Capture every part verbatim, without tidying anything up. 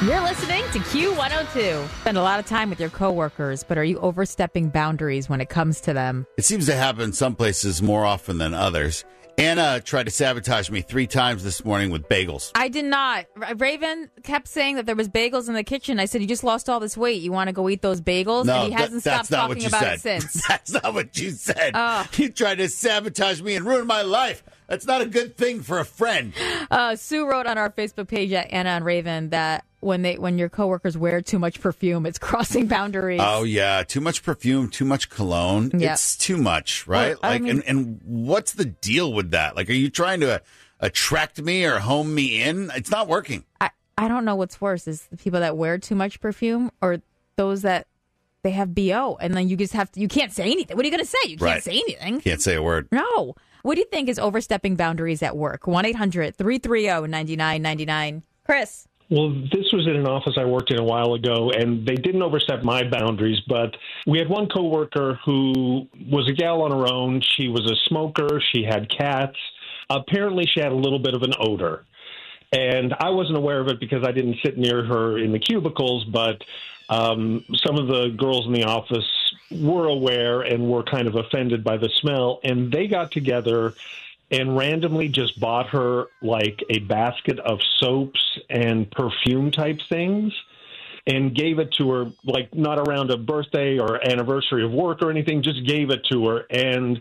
You're listening to Q one oh two. Spend a lot of time with your coworkers, but are you overstepping boundaries when it comes to them? It seems to happen some places more often than others. Anna tried to sabotage me three times this morning with bagels. I did not. Raven kept saying that there was bagels in the kitchen. I said, you just lost all this weight. You want to go eat those bagels? No, and he hasn't that, that's stopped not talking what you about said. it since. That's not what you said. Oh. You tried to sabotage me and ruin my life. That's not a good thing for a friend. Uh, Sue wrote on our Facebook page at Anna and Raven that when they when your coworkers wear too much perfume, it's crossing boundaries. Oh, yeah. Too much perfume, too much cologne. Yep. It's too much, right? Well, I like, mean- and, and what's the deal with that? Like, are you trying to uh, attract me or home me in? It's not working. I, I don't know what's worse, is the people that wear too much perfume or those that they have B O and then you just have to, you can't say anything. What are you going to say? You can't Right. say anything. Can't say a word. No. What do you think is overstepping boundaries at work? one eight hundred three three zero nine nine nine nine. Chris. Well, this was in an office I worked in a while ago, and they didn't overstep my boundaries, but we had one coworker who was a gal on her own. She was a smoker. She had cats. Apparently, she had a little bit of an odor. And I wasn't aware of it because I didn't sit near her in the cubicles, but um, some of the girls in the office were aware and were kind of offended by the smell, and they got together and randomly just bought her like a basket of soaps and perfume type things and gave it to her, like not around a birthday or anniversary of work or anything, just gave it to her. And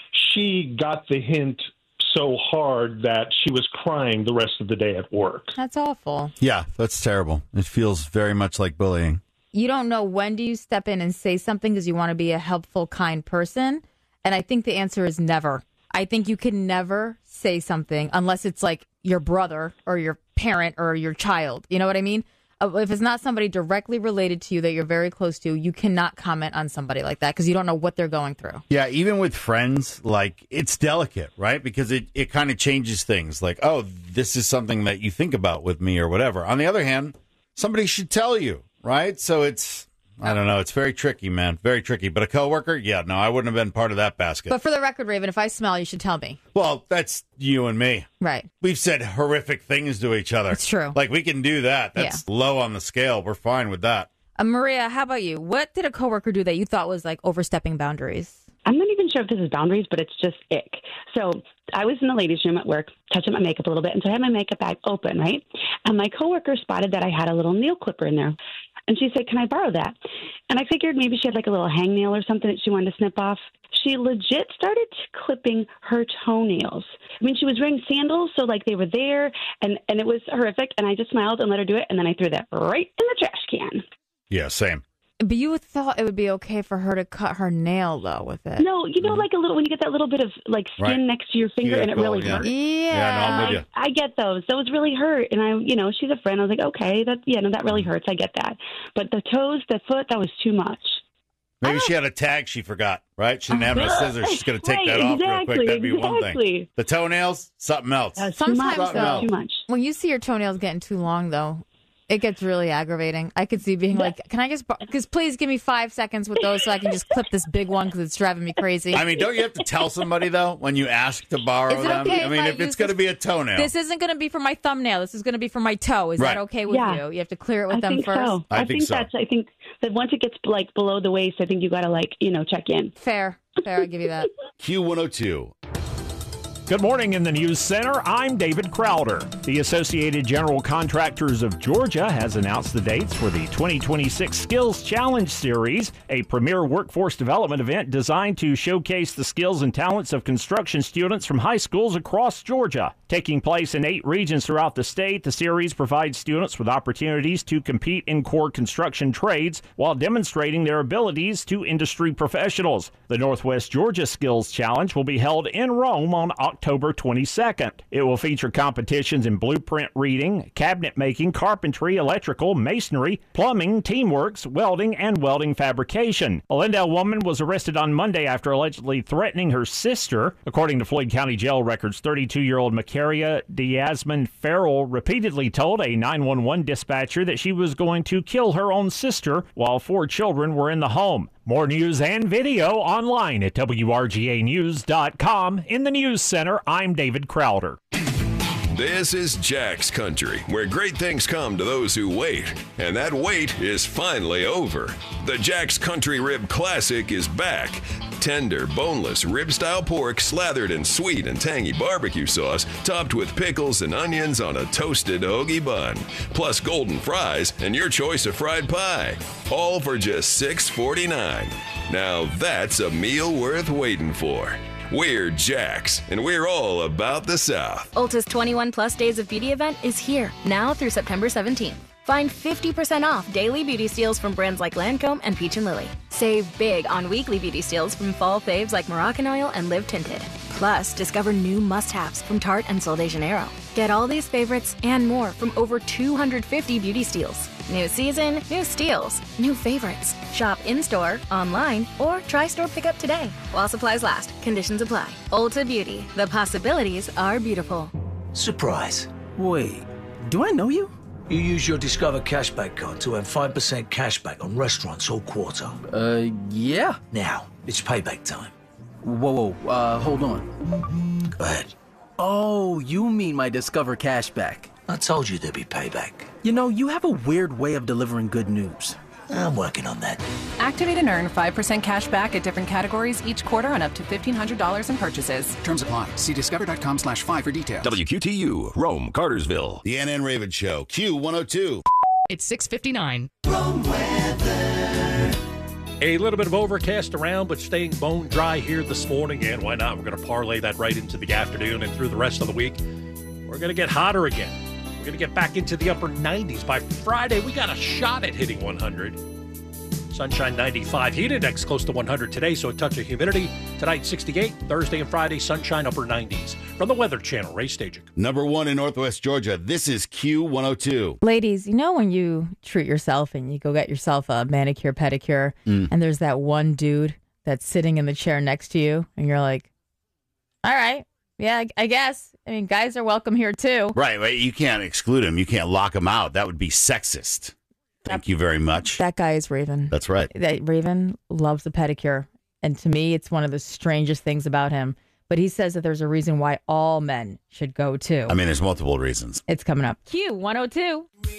she got the hint so hard that she was crying the rest of the day at work. That's awful. Yeah, that's terrible. It feels very much like bullying. You don't know when do you step in and say something because you want to be a helpful, kind person. And I think the answer is never. I think you can never say something unless it's like your brother or your parent or your child. You know what I mean? Uh, If it's not somebody directly related to you that you're very close to, you cannot comment on somebody like that because you don't know what they're going through. Yeah, even with friends, like, it's delicate, right? Because it, it kind of changes things. Like, oh, this is something that you think about with me or whatever. On the other hand, somebody should tell you, right? So it's, I don't know, it's very tricky, man. Very tricky. But a coworker, yeah, no, I wouldn't have been part of that basket. But for the record, Raven, if I smell, you should tell me. Well, that's you and me. Right. We've said horrific things to each other. It's true. Like, we can do that. That's low on the scale. We're fine with that. Uh, Maria, how about you? What did a coworker do that you thought was like overstepping boundaries? I'm not even sure if this is boundaries, but it's just ick. So I was in the ladies' room at work, touching my makeup a little bit, and so I had my makeup bag open, right? And my coworker spotted that I had a little nail clipper in there. And she said, can I borrow that? And I figured maybe she had like a little hangnail or something that she wanted to snip off. She legit started clipping her toenails. I mean, she was wearing sandals, so like they were there, and, and it was horrific. And I just smiled and let her do it, and then I threw that right in the trash can. Yeah, same. But you thought it would be okay for her to cut her nail, though, with it. No, you know, like a little, when you get that little bit of like skin Right. next to your finger Yeah, and it cool, really yeah. hurts. Yeah. Yeah, no, I'm with you. I get those. Those really hurt. And I, you know, she's a friend. I was like, okay, that, yeah, no, that really hurts. I get that. But the toes, the foot, that was too much. Maybe she had a tag she forgot, right? She didn't have no scissors. She's going to take Right, that off real exactly, quick. That'd be one thing. exactly. The toenails, something else. That was too Sometimes, much. though, That was too much. When you see your toenails getting too long, though, it gets really aggravating. I could see being like, can I just, because please give me five seconds with those so I can just clip this big one because it's driving me crazy. I mean, don't you have to tell somebody, though, when you ask to borrow Is it them? okay I mean, if I if it's use going to this- be a toenail. This isn't going to be for my thumbnail. This is going to be for my toe. Is Right. that okay with Yeah. you? You have to clear it with I them think first. so. I I, think think, so. that's, I think that once it gets like below the waist, I think you got to like, you know, check in. Fair. Fair. I'll give you that. Q one oh two. Good morning in the News Center. I'm David Crowder. The Associated General Contractors of Georgia has announced the dates for the twenty twenty-six Skills Challenge Series, a premier workforce development event designed to showcase the skills and talents of construction students from high schools across Georgia. Taking place in eight regions throughout the state, the series provides students with opportunities to compete in core construction trades while demonstrating their abilities to industry professionals. The Northwest Georgia Skills Challenge will be held in Rome on October twenty-second. It will feature competitions in blueprint reading, cabinet making, carpentry, electrical, masonry, plumbing, teamworks, welding, and welding fabrication. A Lindale woman was arrested on Monday after allegedly threatening her sister. According to Floyd County Jail records, thirty-two-year-old Macaria Diasmond Farrell repeatedly told a nine one one dispatcher that she was going to kill her own sister while four children were in the home. More news and video online at W R G A news dot com. In the News Center, I'm David Crowder. This is Jack's Country, where great things come to those who wait. And that wait is finally over. The Jack's Country Rib Classic is back. Tender, boneless, rib-style pork slathered in sweet and tangy barbecue sauce, topped with pickles and onions on a toasted hoagie bun. Plus golden fries and your choice of fried pie. All for just six forty-nine. Now that's a meal worth waiting for. We're Jack's, and we're all about the South. Ulta's twenty-one plus days of beauty event is here, now through September seventeenth. Find fifty percent off daily beauty steals from brands like Lancome and Peach and Lily. Save big on weekly beauty steals from fall faves like Moroccan and Live Tinted. Plus, discover new must-haves from Tarte and Sol de Janeiro. Get all these favorites and more from over two hundred fifty beauty steals. New season, new steals, new favorites. Shop in-store, online, or try store pickup today. While supplies last, conditions apply. Ulta Beauty, the possibilities are beautiful. Surprise. Wait, do I know you? You use your Discover Cashback card to earn five percent cashback on restaurants all quarter. Uh, yeah. Now, it's payback time. Whoa, whoa, uh, hold on. Go ahead. Oh, you mean my Discover Cashback. I told you there'd be payback. You know, you have a weird way of delivering good news. I'm working on that. Activate and earn five percent cash back at different categories each quarter on up to fifteen hundred dollars in purchases. Terms apply. See discover.com slash five for details. W Q T U, Rome, Cartersville. The Ann Ann Raven Show, Q one oh two. It's six fifty-nine. Rome weather. A little bit of overcast around, but staying bone dry here this morning. And why not? We're going to parlay that right into the afternoon and through the rest of the week. We're going to get hotter again. We're going to get back into the upper nineties. By Friday, we got a shot at hitting one hundred. Sunshine ninety-five. Heat index close to one hundred today, so a touch of humidity. Tonight, sixty-eight. Thursday and Friday, sunshine upper nineties. From the Weather Channel, Ray Stajic. Number one in Northwest Georgia. This is Q one oh two. Ladies, you know when you treat yourself and you go get yourself a manicure, pedicure, mm. and there's that one dude that's sitting in the chair next to you, and you're like, all right. Yeah, I, I guess. I mean, guys are welcome here, too. Right, right. You can't exclude him. You can't lock him out. That would be sexist. Thank you very much. That guy is Raven. That's right. That Raven loves the pedicure. And to me, it's one of the strangest things about him. But he says that there's a reason why all men should go, too. I mean, there's multiple reasons. It's coming up. Q one oh two.